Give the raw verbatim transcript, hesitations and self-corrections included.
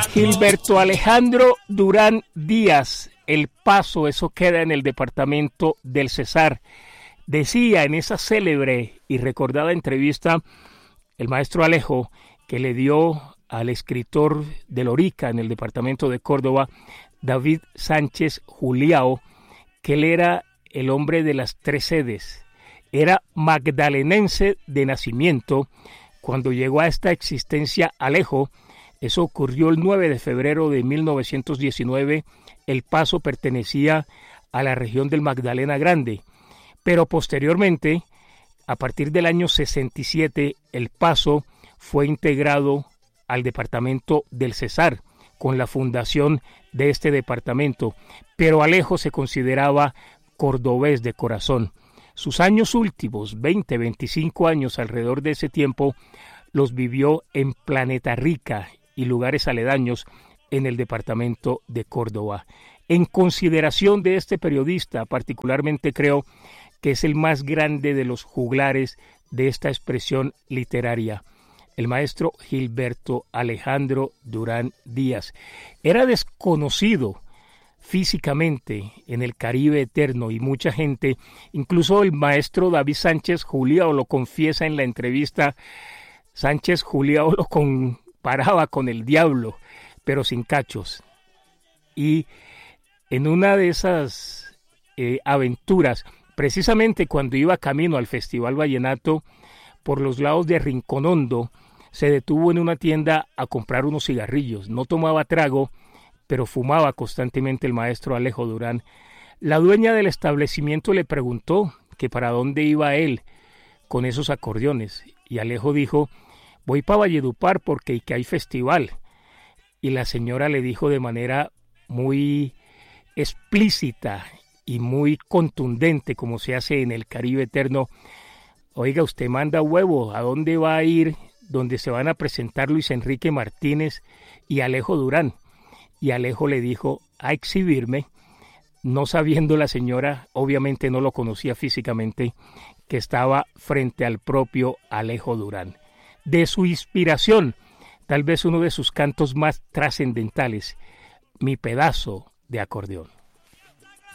Gilberto Alejandro Durán Díaz, El Paso, eso queda en el departamento del Cesar. Decía en esa célebre y recordada entrevista el maestro Alejo que le dio al escritor de Lorica en el departamento de Córdoba, David Sánchez Juliao, que él era el hombre de las tres sedes. Era magdalenense de nacimiento. Cuando llegó a esta existencia Alejo, eso ocurrió el nueve de febrero de mil novecientos diecinueve, El Paso pertenecía a la región del Magdalena Grande, pero posteriormente, a partir del año sesenta y siete, El Paso fue integrado al departamento del Cesar, con la fundación de este departamento, pero Alejo se consideraba cordobés de corazón. Sus años últimos, veinte, veinticinco años alrededor de ese tiempo, los vivió en Planeta Rica y lugares aledaños en el departamento de Córdoba. En consideración de este periodista, particularmente creo que es el más grande de los juglares de esta expresión literaria, el maestro Gilberto Alejandro Durán Díaz. Era desconocido físicamente en el Caribe eterno y mucha gente, incluso el maestro David Sánchez Juliao lo confiesa en la entrevista. Sánchez Juliao lo comparaba con el diablo, pero sin cachos. Y en una de esas eh, aventuras, precisamente cuando iba camino al Festival Vallenato, por los lados de Rinconondo, se detuvo en una tienda a comprar unos cigarrillos. No tomaba trago, pero fumaba constantemente el maestro Alejo Durán. La dueña del establecimiento le preguntó que para dónde iba él con esos acordeones, y Alejo dijo: voy para Valledupar porque que hay festival. Y la señora le dijo de manera muy explícita y muy contundente, como se hace en el Caribe eterno: oiga, usted manda huevo, ¿a dónde va a ir donde se van a presentar Luis Enrique Martínez y Alejo Durán? Y Alejo le dijo: a exhibirme, no sabiendo la señora, obviamente no lo conocía físicamente, que estaba frente al propio Alejo Durán. De su inspiración, tal vez uno de sus cantos más trascendentales, Mi pedazo de acordeón.